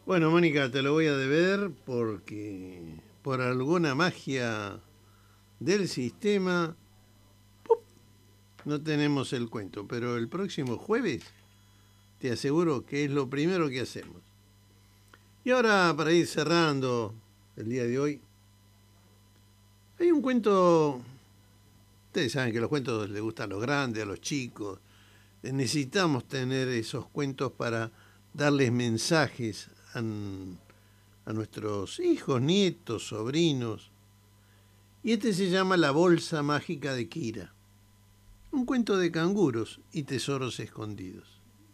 Bueno, Mónica, te lo voy a deber porque por alguna magia del sistema no tenemos el cuento, pero el próximo jueves te aseguro que es lo primero que hacemos. Y ahora, para ir cerrando el día de hoy, hay un cuento, ustedes saben que los cuentos les gustan a los grandes, a los chicos, necesitamos tener esos cuentos para darles mensajes a nuestros hijos, nietos, sobrinos. Y este se llama La bolsa mágica de Kira, un cuento de canguros y tesoros escondidos.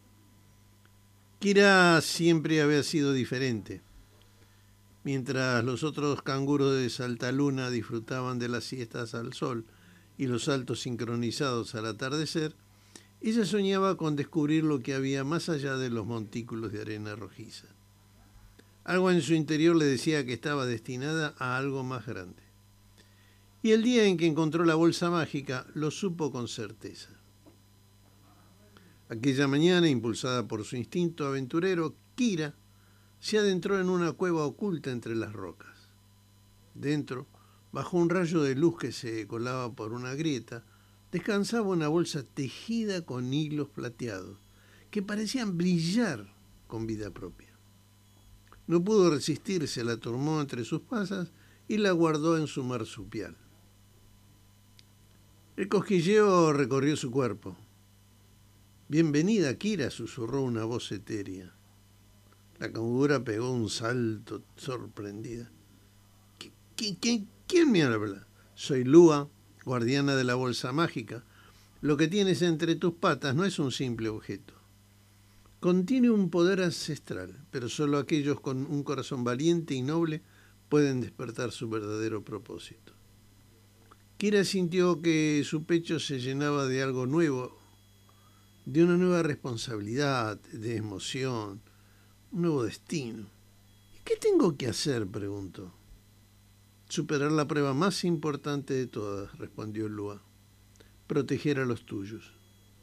Kira siempre había sido diferente. Mientras los otros canguros de Saltaluna disfrutaban de las siestas al sol y los saltos sincronizados al atardecer, ella soñaba con descubrir lo que había más allá de los montículos de arena rojiza. Algo en su interior le decía que estaba destinada a algo más grande. Y el día en que encontró la bolsa mágica lo supo con certeza. Aquella mañana, impulsada por su instinto aventurero, Kira se adentró en una cueva oculta entre las rocas. Dentro, bajo un rayo de luz que se colaba por una grieta, descansaba una bolsa tejida con hilos plateados, que parecían brillar con vida propia. No pudo resistirse, la tomó entre sus pasas y la guardó en su marsupial. El cosquilleo recorrió su cuerpo. «Bienvenida, Kira», susurró una voz etérea. La cangura pegó un salto sorprendida. ¿Quién me habla? Soy Lua, guardiana de la bolsa mágica. Lo que tienes entre tus patas no es un simple objeto. Contiene un poder ancestral, pero solo aquellos con un corazón valiente y noble pueden despertar su verdadero propósito. Kira sintió que su pecho se llenaba de algo nuevo, de una nueva responsabilidad, de emoción, un nuevo destino. ¿Y qué tengo que hacer?, preguntó. Superar la prueba más importante de todas, respondió Lua. Proteger a los tuyos.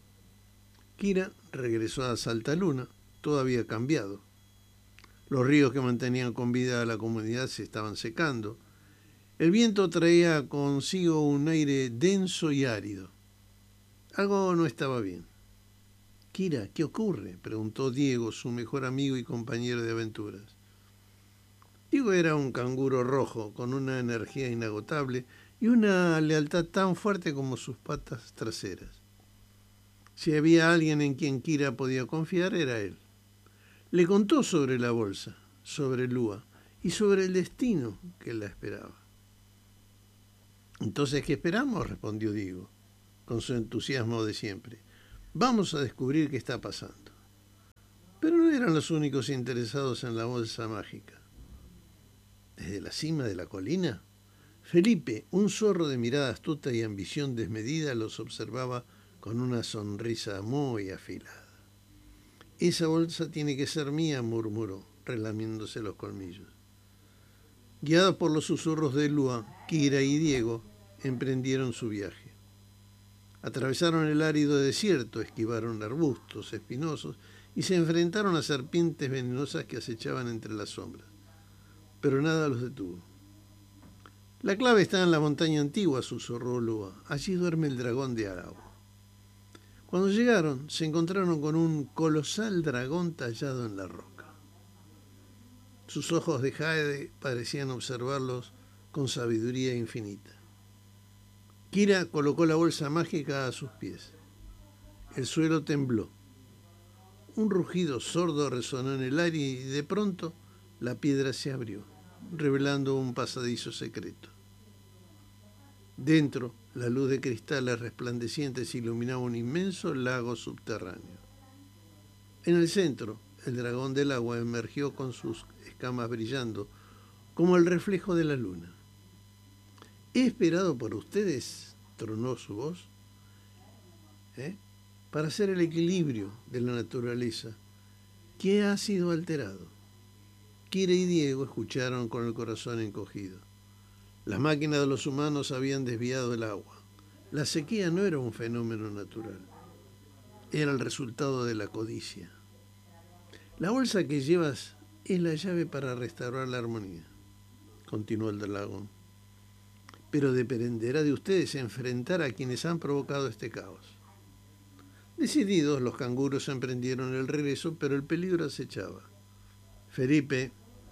Kira regresó a Saltaluna. Todo había cambiado. Los ríos que mantenían con vida a la comunidad se estaban secando. El viento traía consigo un aire denso y árido. Algo no estaba bien. «Kira, ¿qué ocurre?», preguntó Diego, su mejor amigo y compañero de aventuras. Diego era un canguro rojo, con una energía inagotable y una lealtad tan fuerte como sus patas traseras. Si había alguien en quien Kira podía confiar, era él. Le contó sobre la bolsa, sobre Lua y sobre el destino que la esperaba. «Entonces, ¿qué esperamos?», respondió Diego, con su entusiasmo de siempre. «Vamos a descubrir qué está pasando». Pero no eran los únicos interesados en la bolsa mágica. Desde la cima de la colina, Felipe, un zorro de mirada astuta y ambición desmedida, los observaba con una sonrisa muy afilada. «Esa bolsa tiene que ser mía», murmuró, relamiéndose los colmillos. Guiados por los susurros de Lua, Kira y Diego emprendieron su viaje. Atravesaron el árido desierto, esquivaron arbustos espinosos y se enfrentaron a serpientes venenosas que acechaban entre las sombras. Pero nada los detuvo. «La clave está en la montaña antigua», susurró Lua. «Allí duerme el dragón de Aragua». Cuando llegaron, se encontraron con un colosal dragón tallado en la roca. Sus ojos de jade parecían observarlos con sabiduría infinita. Kira colocó la bolsa mágica a sus pies. El suelo tembló. Un rugido sordo resonó en el aire y de pronto la piedra se abrió, revelando un pasadizo secreto. Dentro, la luz de cristales resplandecientes iluminaba un inmenso lago subterráneo. En el centro, el dragón del agua emergió con sus escamas brillando como el reflejo de la luna. «He esperado por ustedes», tronó su voz, «para hacer el equilibrio de la naturaleza, que ha sido alterado». Kira y Diego escucharon con el corazón encogido. Las máquinas de los humanos habían desviado el agua. La sequía no era un fenómeno natural, era el resultado de la codicia. «La bolsa que llevas es la llave para restaurar la armonía, continuó el dragón. Pero dependerá de ustedes enfrentar a quienes han provocado este caos. Decididos, los canguros emprendieron el regreso, pero el peligro acechaba. Felipe,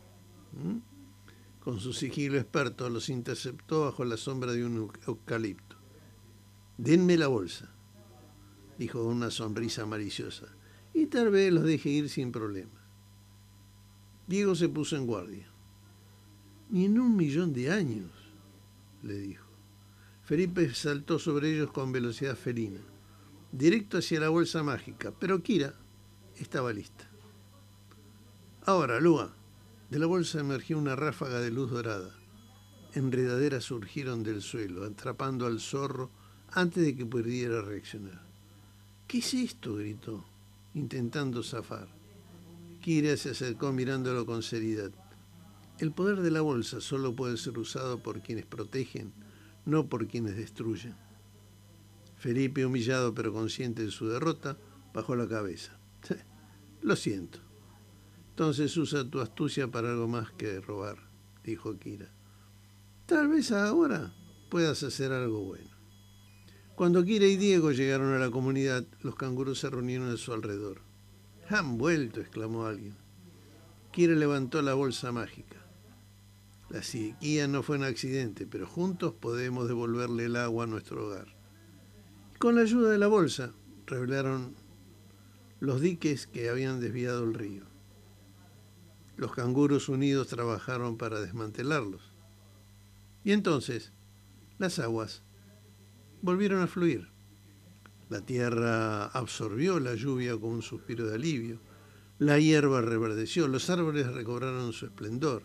con su sigilo experto, los interceptó bajo la sombra de un eucalipto. «Denme la bolsa», dijo con una sonrisa maliciosa, «y tal vez los deje ir sin problemas». Diego se puso en guardia. «Ni en 1.000.000 de años», le dijo. Felipe saltó sobre ellos con velocidad felina, directo hacia la bolsa mágica, pero Kira estaba lista. «Ahora, Lua». De la bolsa emergió una ráfaga de luz dorada. Enredaderas surgieron del suelo, atrapando al zorro antes de que pudiera reaccionar. «¿Qué es esto?», gritó, intentando zafar. Kira se acercó mirándolo con seriedad. «El poder de la bolsa solo puede ser usado por quienes protegen, no por quienes destruyen». Felipe, humillado pero consciente de su derrota, bajó la cabeza. «Lo siento. Entonces usa tu astucia para algo más que robar», dijo Kira. «Tal vez ahora puedas hacer algo bueno». Cuando Kira y Diego llegaron a la comunidad, los canguros se reunieron a su alrededor. «¡Han vuelto!», exclamó alguien. Kira levantó la bolsa mágica. «La sequía no fue un accidente, pero juntos podemos devolverle el agua a nuestro hogar». Con la ayuda de la bolsa, revelaron los diques que habían desviado el río. Los canguros unidos trabajaron para desmantelarlos. Y entonces, las aguas volvieron a fluir. La tierra absorbió la lluvia con un suspiro de alivio. La hierba reverdeció, los árboles recobraron su esplendor.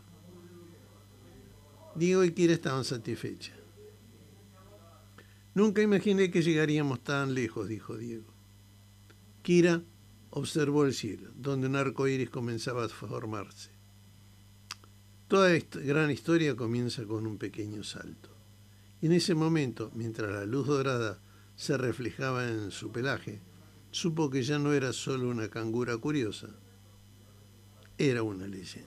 Diego y Kira estaban satisfechos. «Nunca imaginé que llegaríamos tan lejos», dijo Diego. Kira observó el cielo, donde un arco iris comenzaba a formarse. Toda esta gran historia comienza con un pequeño salto. Y en ese momento, mientras la luz dorada se reflejaba en su pelaje, supo que ya no era solo una cangura curiosa, era una leyenda.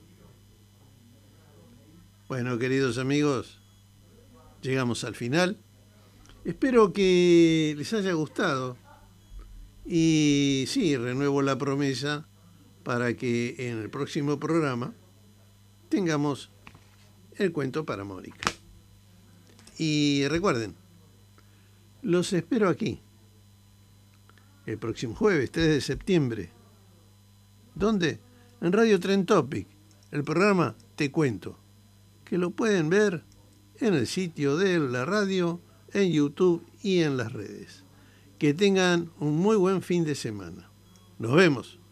Bueno, queridos amigos, llegamos al final. Espero que les haya gustado. Y sí, renuevo la promesa para que en el próximo programa tengamos el cuento para Mónica. Y recuerden, los espero aquí el próximo jueves, 3 de septiembre. ¿Dónde? En Radio Trend Topic, el programa Te Cuento, que lo pueden ver en el sitio de la radio, en YouTube y en las redes. Que tengan un muy buen fin de semana. Nos vemos.